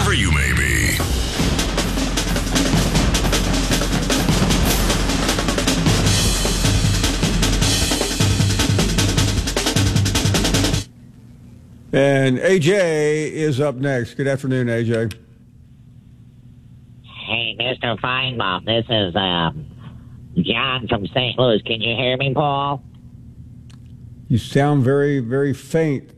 wherever you may be. And AJ is up next. Good afternoon, AJ. Hey, Mr. Feinbaum, this is John from St. Louis. Can you hear me, Paul? You sound very, very faint.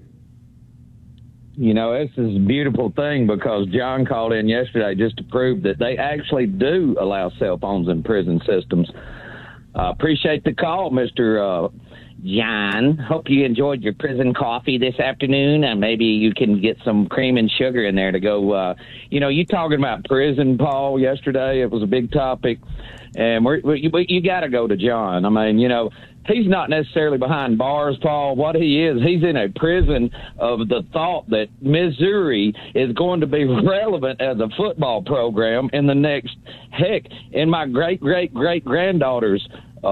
You know, this is a beautiful thing because John called in yesterday just to prove that they actually do allow cell phones in prison systems. Appreciate the call, Mr. John. Hope you enjoyed your prison coffee this afternoon, and maybe you can get some cream and sugar in there to go. You talking about prison, Paul, yesterday. It was a big topic, and you got to go to John. I mean, he's not necessarily behind bars, Paul. What he is, he's in a prison of the thought that Missouri is going to be relevant as a football program in the next, in my great-great-great-granddaughter's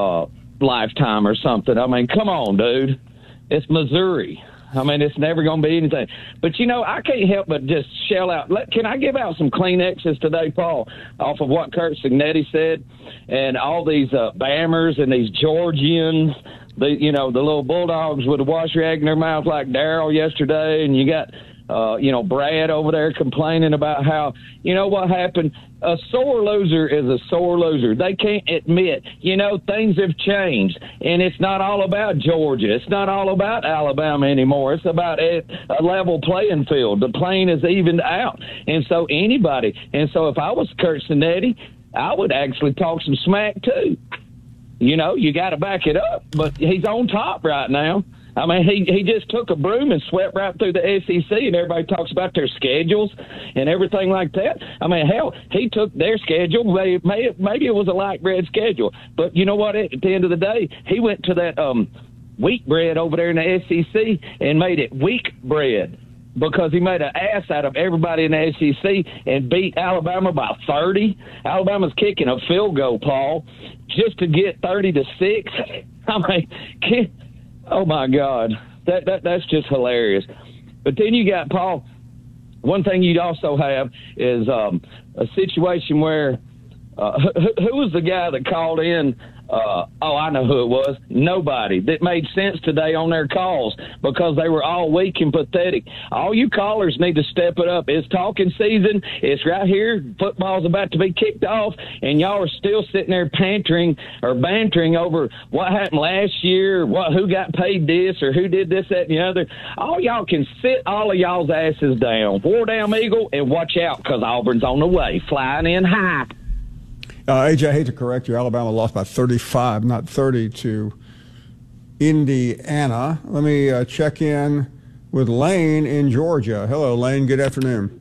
lifetime or something. I mean, come on, dude. It's Missouri. I mean, it's never going to be anything. But, I can't help but just shell out. Can I give out some Kleenexes today, Paul, off of what Curt Cignetti said? And all these Bammers and these Georgians, the little Bulldogs with a wash rag in their mouth like Darryl yesterday. And you got, Brad over there complaining about how, what happened? A sore loser is a sore loser. They can't admit, things have changed. And it's not all about Georgia. It's not all about Alabama anymore. It's about a level playing field. The playing is evened out. And so if I was Curt Cignetti, I would actually talk some smack too. You got to back it up. But he's on top right now. I mean, he just took a broom and swept right through the SEC, and everybody talks about their schedules and everything like that. I mean, hell, he took their schedule. Maybe it was a light bread schedule. But you know what? At the end of the day, he went to that wheat bread over there in the SEC and made it weak bread because he made an ass out of everybody in the SEC and beat Alabama by 30. Alabama's kicking a field goal, Paul, just to get 30-6. I mean, oh, my God. That's just hilarious. But then you got, Paul, one thing you'd also have is a situation where who was the guy that called in? I know who it was. Nobody. That made sense today on their calls because they were all weak and pathetic. All you callers need to step it up. It's talking season. It's right here. Football's about to be kicked off, and y'all are still sitting there bantering over what happened last year, who got paid this or who did this, that, and the other. All y'all can sit all of y'all's asses down. War down, Eagle, and watch out because Auburn's on the way, flying in high. AJ, I hate to correct you. Alabama lost by 35, not 30, to Indiana. Let me check in with Lane in Georgia. Hello, Lane. Good afternoon.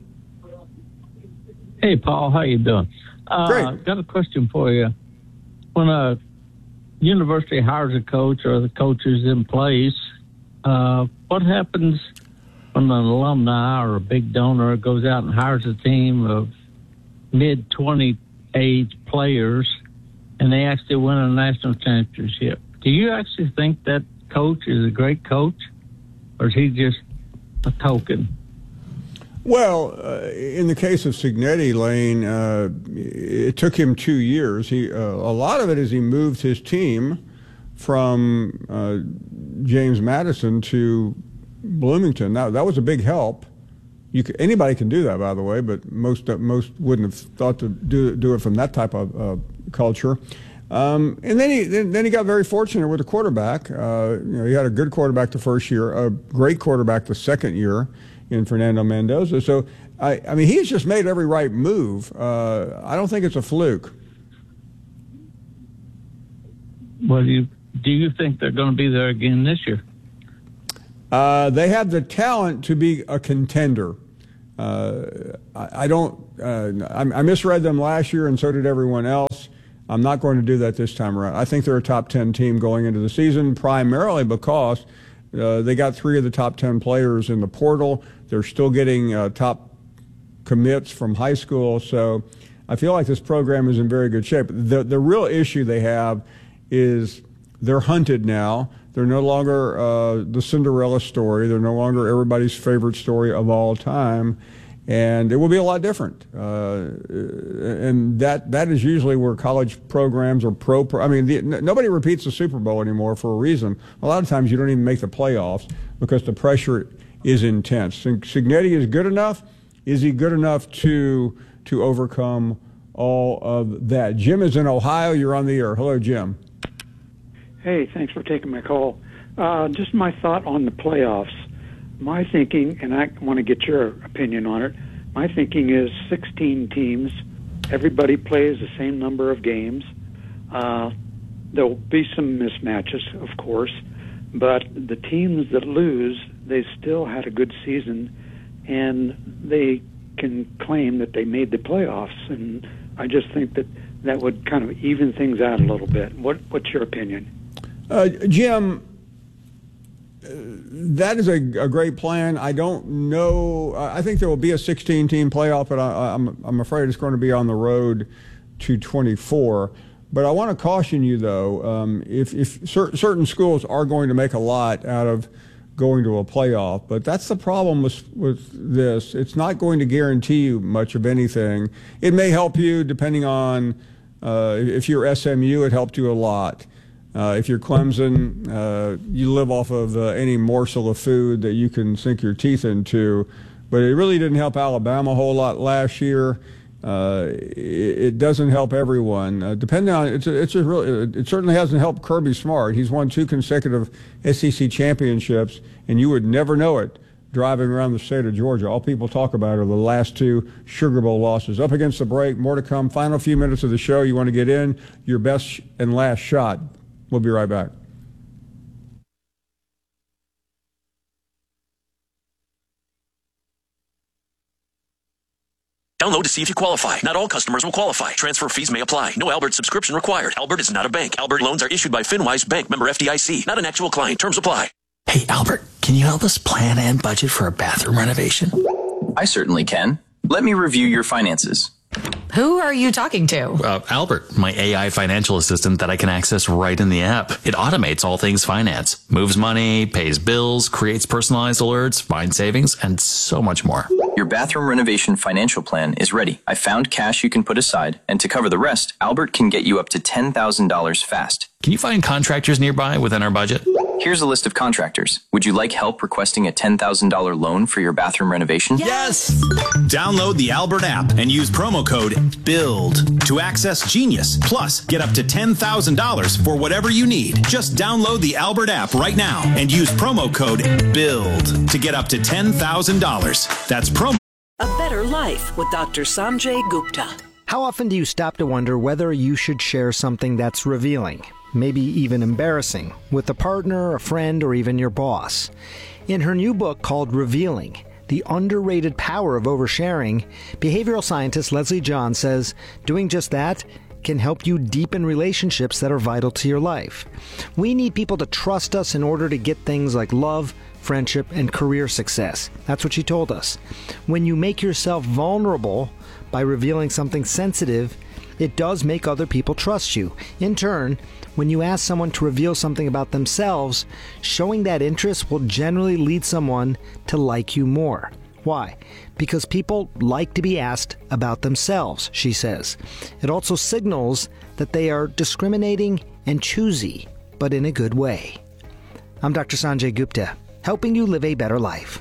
Hey, Paul. How you doing? Great. Got a question for you. When a university hires a coach or the coach is in place, what happens when an alumni or a big donor goes out and hires a team of mid-20 age players and they actually win a national championship? Do you actually think that coach is a great coach, or is he just a token? Well, in the case of Cignetti, Lane, it took him 2 years. A lot of it is he moved his team from James Madison to Bloomington. Now, that was a big help. Anybody can do that, by the way, but most wouldn't have thought to do it from that type of culture. And then he got very fortunate with the quarterback. He had a good quarterback the first year, a great quarterback the second year in Fernando Mendoza. So I mean, he's just made every right move. I don't think it's a fluke. Well, do you think they're going to be there again this year? They have the talent to be a contender. I misread them last year, and so did everyone else. I'm not going to do that this time around. I think they're a top 10 team going into the season, primarily because they got 3 of the top 10 players in the portal. They're still getting top commits from high school. So I feel like this program is in very good shape. The real issue they have is they're hunted now. They're no longer the Cinderella story. They're no longer everybody's favorite story of all time. And it will be a lot different. And that is usually where college programs or nobody repeats the Super Bowl anymore for a reason. A lot of times you don't even make the playoffs because the pressure is intense. Cignetti is good enough. Is he good enough to overcome all of that? Jim is in Ohio. You're on the air. Hello, Jim. Hey, thanks for taking my call. Just my thought on the playoffs. My thinking, and I want to get your opinion on it, my thinking is 16 teams, everybody plays the same number of games. There'll be some mismatches, of course, but the teams that lose, they still had a good season, and they can claim that they made the playoffs. And I just think that would kind of even things out a little bit. What's your opinion? Jim, that is a great plan. I don't know. I think there will be a 16-team playoff, but I'm afraid it's going to be on the road to 24. But I want to caution you, though, if certain schools are going to make a lot out of going to a playoff, but that's the problem with this. It's not going to guarantee you much of anything. It may help you depending on if you're SMU, it helped you a lot. If you're Clemson, you live off of any morsel of food that you can sink your teeth into. But it really didn't help Alabama a whole lot last year. It doesn't help everyone. Depending on it certainly hasn't helped Kirby Smart. He's won 2 consecutive SEC championships, and you would never know it driving around the state of Georgia. All people talk about are the last 2 Sugar Bowl losses. Up against the break, more to come. Final few minutes of the show. You want to get in your best and last shot. We'll be right back. Download to see if you qualify. Not all customers will qualify. Transfer fees may apply. No Albert subscription required. Albert is not a bank. Albert loans are issued by FinWise Bank, member FDIC. Not an actual client. Terms apply. Hey, Albert, can you help us plan and budget for a bathroom renovation? I certainly can. Let me review your finances. Who are you talking to? Albert, my AI financial assistant that I can access right in the app. It automates all things finance, moves money, pays bills, creates personalized alerts, finds savings, and so much more. Your bathroom renovation financial plan is ready. I found cash you can put aside, and to cover the rest, Albert can get you up to $10,000 fast. Can you find contractors nearby within our budget? Here's a list of contractors. Would you like help requesting a $10,000 loan for your bathroom renovation? Yes! Download the Albert app and use promo code BUILD to access Genius. Plus, get up to $10,000 for whatever you need. Just download the Albert app right now and use promo code BUILD to get up to $10,000. That's promo. A Better Life with Dr. Sanjay Gupta. How often do you stop to wonder whether you should share something that's revealing, maybe even embarrassing, with a partner, a friend, or even your boss? In her new book called Revealing, The Underrated Power of Oversharing, behavioral scientist Leslie John says doing just that can help you deepen relationships that are vital to your life. We need people to trust us in order to get things like love, friendship, and career success. That's what she told us. When you make yourself vulnerable by revealing something sensitive, it does make other people trust you. In turn, when you ask someone to reveal something about themselves, showing that interest will generally lead someone to like you more. Why? Because people like to be asked about themselves, she says. It also signals that they are discriminating and choosy, but in a good way. I'm Dr. Sanjay Gupta, helping you live a better life.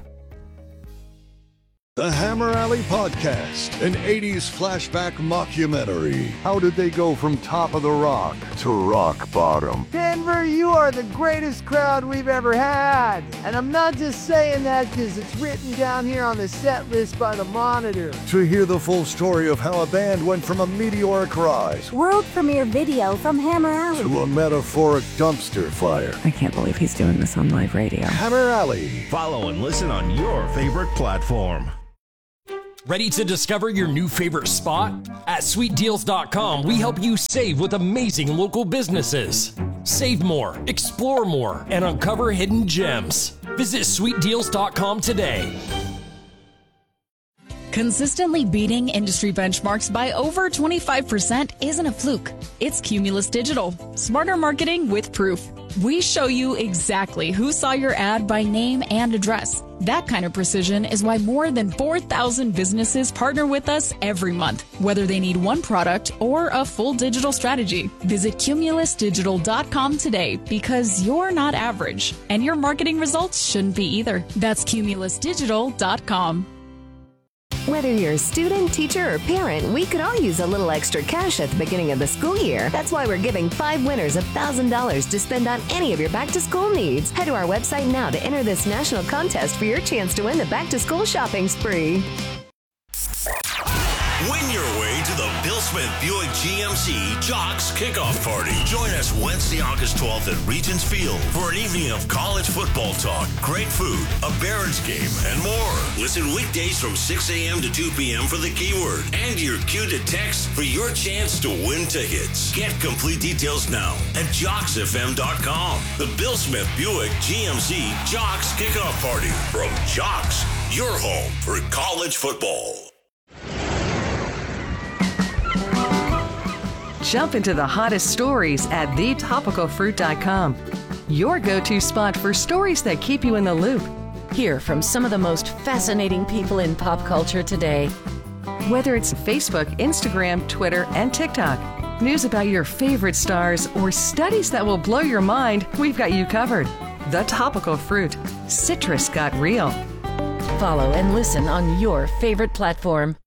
The Hammer Alley Podcast, an 80s flashback mockumentary. How did they go from top of the rock to rock bottom? Denver, you are the greatest crowd we've ever had. And I'm not just saying that because it's written down here on the set list by the Monitor. To hear the full story of how a band went from a meteoric rise, world premiere video from Hammer Alley, to a metaphoric dumpster fire. I can't believe he's doing this on live radio. Hammer Alley. Follow and listen on your favorite platform. Ready to discover your new favorite spot? At SweetDeals.com, we help you save with amazing local businesses. Save more, explore more, and uncover hidden gems. Visit SweetDeals.com today. Consistently beating industry benchmarks by over 25% isn't a fluke. It's Cumulus Digital. Smarter marketing with proof. We show you exactly who saw your ad by name and address. That kind of precision is why more than 4,000 businesses partner with us every month, whether they need one product or a full digital strategy. Visit CumulusDigital.com today because you're not average, and your marketing results shouldn't be either. That's CumulusDigital.com. Whether you're a student, teacher, or parent, we could all use a little extra cash at the beginning of the school year. That's why we're giving 5 winners $1,000 to spend on any of your back-to-school needs. Head to our website now to enter this national contest for your chance to win the back-to-school shopping spree. Win your way to the Bill Smith Buick GMC Jocks Kickoff Party. Join us Wednesday, August 12th at Regents Field for an evening of college football talk, great food, a Barons game, and more. Listen weekdays from 6 a.m. to 2 p.m. for the keyword and your cue to text for your chance to win tickets. Get complete details now at JocksFM.com. The Bill Smith Buick GMC Jocks Kickoff Party from Jocks, your home for college football. Jump into the hottest stories at thetopicalfruit.com. Your go-to spot for stories that keep you in the loop. Hear from some of the most fascinating people in pop culture today. Whether it's Facebook, Instagram, Twitter, and TikTok, news about your favorite stars, or studies that will blow your mind, we've got you covered. The Topical Fruit. Citrus got real. Follow and listen on your favorite platform.